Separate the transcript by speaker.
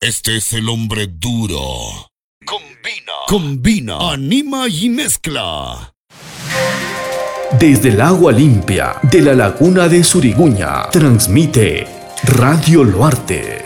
Speaker 1: Este es el hombre duro. Combina, anima y mezcla.
Speaker 2: Desde el agua limpia de la laguna de Suriguña, transmite Radio Luarte.